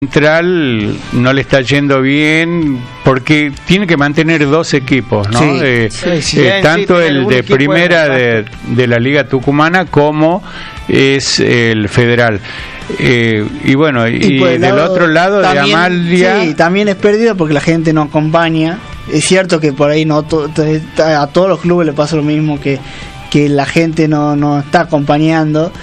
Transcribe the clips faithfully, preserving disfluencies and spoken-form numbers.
Central no le está yendo bien porque tiene que mantener dos equipos, ¿no? Sí, eh, sí, sí, eh, sí, tanto sí, el de primera de, de la Liga Tucumana como es el Federal. Eh, y bueno, y, y del lado, otro lado también, de Amalia... Sí, también es pérdida porque la gente no acompaña. Es cierto que por ahí no to, a todos los clubes le pasa lo mismo, que, que la gente no, no está acompañando.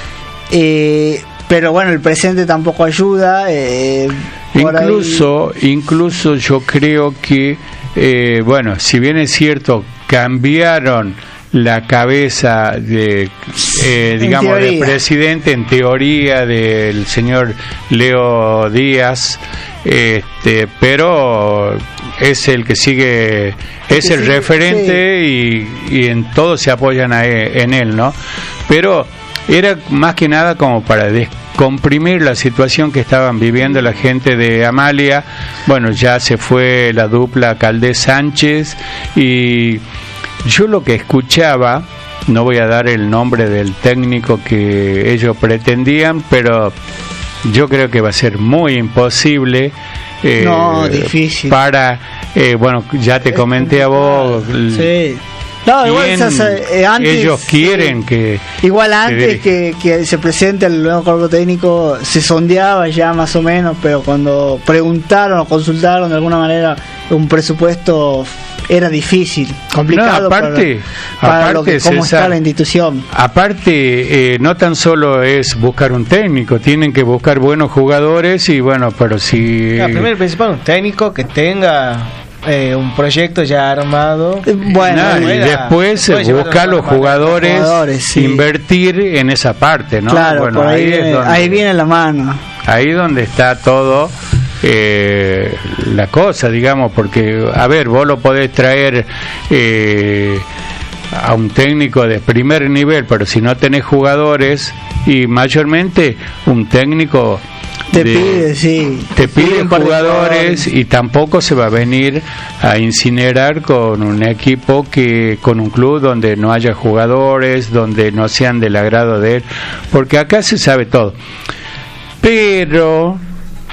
Eh... Pero bueno, el presente tampoco ayuda. Eh, incluso, ahí... incluso yo creo que, eh, bueno, si bien es cierto, cambiaron la cabeza de, eh, digamos, del presidente, en teoría, del señor Leo Díaz, este, pero es el que sigue, es el referente, sí. y, y en todo se apoyan a él, en él, ¿no? Pero era más que nada como para descomprimir la situación que estaban viviendo la gente de Amalia. Bueno, ya se fue la dupla Caldés-Sánchez y yo lo que escuchaba, no voy a dar el nombre del técnico que ellos pretendían, pero yo creo que va a ser muy imposible. Eh, no, difícil. Para, eh, bueno, ya te comenté a vos. Sí. No, igual esas, eh, antes, ellos quieren que igual antes que, que, que se presente el nuevo cuerpo técnico se sondeaba ya más o menos, pero cuando preguntaron o consultaron de alguna manera un presupuesto era difícil, complicado. No, aparte, para, para aparte lo que, cómo César, está la institución. Aparte, eh, no tan solo es buscar un técnico, tienen que buscar buenos jugadores y bueno, pero si... No, primero y principal, un técnico que tenga... Eh, un proyecto ya armado. Bueno, no, y después, después buscar los jugadores, jugadores sí. invertir en esa parte, ¿no? Claro, bueno, por ahí, ahí, viene, es donde, ahí viene la mano. Ahí donde está todo eh, la cosa, digamos, porque, a ver, vos lo podés traer eh, a un técnico de primer nivel, pero si no tenés jugadores, y mayormente un técnico... Te de, pide, sí. Te piden jugadores y tampoco se va a venir a incinerar con un equipo que, con un club donde no haya jugadores, donde no sean del agrado de él, porque acá se sabe todo. Pero,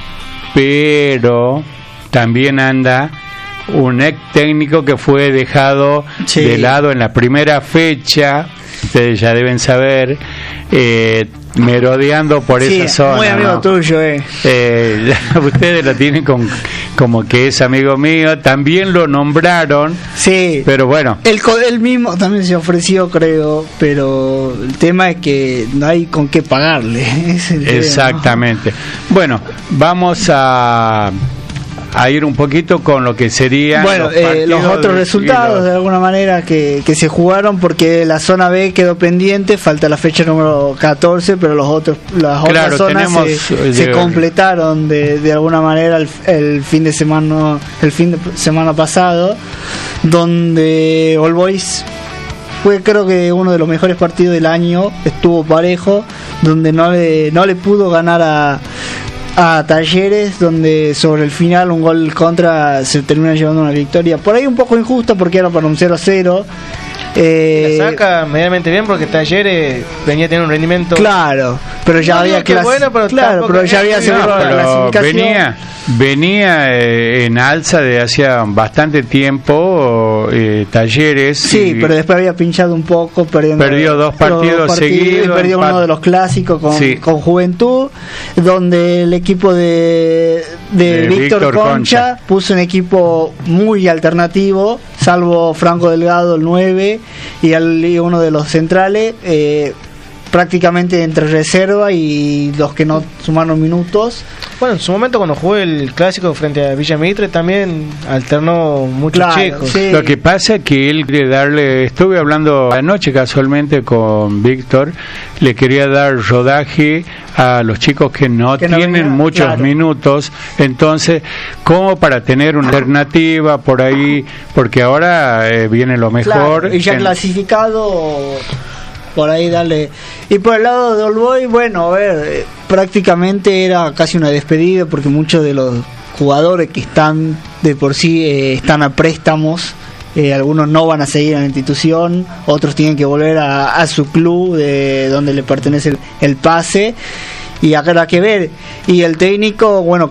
pero, también anda un ex técnico que fue dejado sí. de lado en la primera fecha, ustedes ya deben saber, eh, merodeando por sí, esa zona. Muy amigo ¿no? tuyo, eh. eh ustedes lo tienen con, como que es amigo mío. También lo nombraron. Sí. Pero bueno. Él, él mismo también se ofreció, creo. Pero el tema es que no hay con qué pagarle. Exactamente. Tema, ¿no? Bueno, vamos a. a ir un poquito con lo que serían bueno, los, eh, los otros de, resultados los... de alguna manera que, que se jugaron, porque la zona B quedó pendiente, falta la fecha número catorce, pero los otros las claro, otras zonas se, de... se completaron de, de alguna manera el, el fin de semana el fin de semana pasado, donde All Boys fue, creo que uno de los mejores partidos del año, estuvo parejo, donde no le no le pudo ganar a a Talleres, donde sobre el final un gol contra se termina llevando una victoria por ahí un poco injusta porque era para un cero a cero. Eh, la saca medianamente bien porque Talleres venía a tener un rendimiento, claro, pero ya no había clase, bueno, pero claro, pero ya había asegurado no, la clasificación. venía venía eh, en alza de hacía bastante tiempo eh, Talleres, sí, pero después había pinchado un poco, perdiendo perdió dos partidos, dos partidos seguidos y perdió uno de los clásicos con, sí. con Juventud, donde el equipo de, de, de Víctor Concha, Concha puso un equipo muy alternativo, salvo Franco Delgado, el nueve, y, al, y uno de los centrales, eh, prácticamente entre reserva y los que no sumaron minutos. Bueno, en su momento cuando jugué el clásico frente a Villa Mitre también alternó muchos claro, chicos. Sí. Lo que pasa es que él quiere darle, estuve hablando anoche casualmente con Víctor, le quería dar rodaje a los chicos que no que tienen no venía, muchos claro. minutos, entonces como para tener una alternativa por ahí, porque ahora eh, viene lo mejor. Claro, y ya en... clasificado por ahí darle. Y por el lado de All Boys, bueno, a ver, eh, prácticamente era casi una despedida porque muchos de los jugadores que están de por sí eh, están a préstamos, eh, algunos no van a seguir en la institución, otros tienen que volver a, a su club de donde le pertenece el, el pase. y habrá que ver. Y el técnico, bueno,